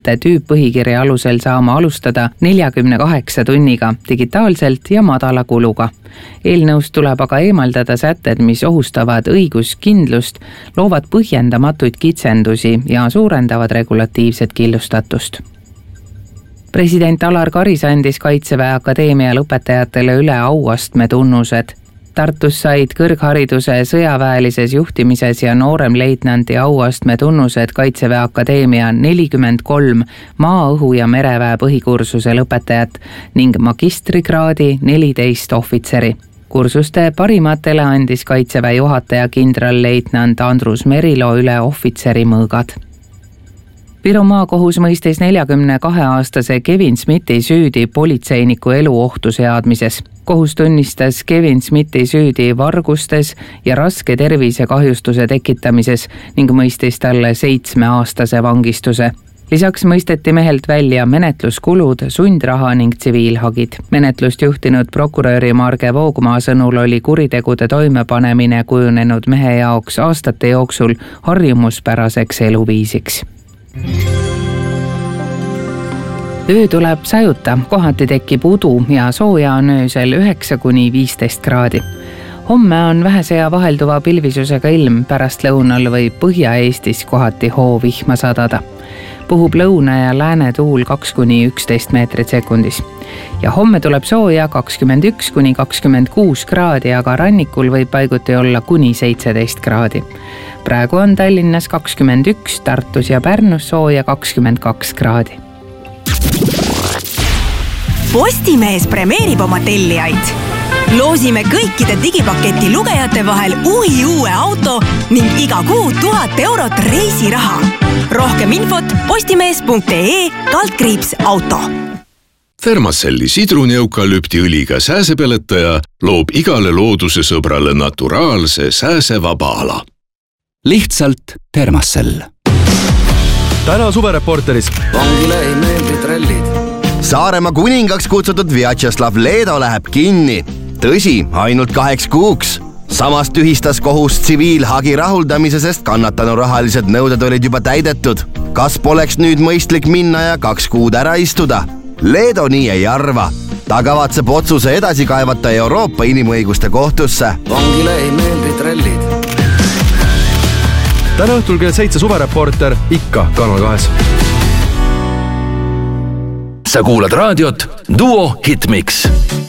tüüppõhikirja alusel saama alustada 48 tunniga digitaalselt ja madala kuluga. Eelnõust tuleb aga eemaldada sätted, mis ohustavad õiguskindlust, loovad põhjendamatuid kitsendusi ja suurendavad regulatiivset killustatust. President Alar Karis andis Kaitseväe Akadeemia lõpetajatele üle auastme tunnused. Tartus said kõrghariduse sõjaväelises juhtimises ja nooremleitnanti auastme tunnused Kaitseväe Akadeemia 43 maa-, õhu- ja mereväe põhikursuse lõpetajat ning magistrikraadi 14 ohvitseri. Kursuste parimatele andis Kaitseväe juhataja kindralleitnant Andrus Merilo üle ohvitseri mõõgad. Viru maakohus mõistis 42-aastase Kevin Smithi süüdi politseiniku elu ohtu seadmises. Kohus tunnistas Kevin Smithi süüdi vargustes ja raske tervisekahjustuse tekitamises ning mõistis talle 7-aastase vangistuse. Lisaks mõisteti mehelt välja menetluskulud, sundraha ning tsiviilhagid. Menetlust juhtinud prokuröri Marge Voogmaa sõnul oli kuritegude toimepanemine kujunenud mehe jaoks aastate jooksul harjumuspäraseks eluviisiks. Öö tuleb sajuta, kohati tekib udu ja sooja on öösel 9–15 kraadi. Homme on vähese ja vahelduva pilvisusega ilm, pärast lõunal võib Põhja-Eestis kohati hoovihma sadada. Puhub lõuna ja lääne tuul 2–11 meetrit sekundis. Ja homme tuleb sooja 21–26 kraadi, aga rannikul võib paiguti olla kuni 17 kraadi. Praegu on Tallinnas 21, Tartus ja Pärnus sooja 22 kraadi. Postimees premeerib oma tellijaid. Loosime kõikide digipaketi lugejate vahel uue auto ning iga kuu 1000 eurot reisiraha. Rohkem infot postimees.ee/auto. Thermacelli sidruni-eukalüptiõliga sääsepeletaja loob igale looduse sõbrale naturaalse sääsevaba ala. Lihtsalt Thermacell. Täna suvereporteris. Vangile ei meeldi trellid. Saaremaa kuningaks kutsutud Vjatšeslav Leedo läheb kinni. Tõsi, ainult 2 kuuks. Samas tühistas kohus tsiviilhagi rahuldamise, sest kannatanu rahalised nõuded olid juba täidetud. Kas poleks nüüd mõistlik minna ja 2 kuud ära istuda? Leedo nii ei arva. Ta kavatseb otsuse edasi kaevata Euroopa inimõiguste kohtusse. Vangile ei meeldi trellid. Täna õhtul kell 7 suvereporter ikka Kanal 2. Sa kuulad raadiot Duo Hitmix.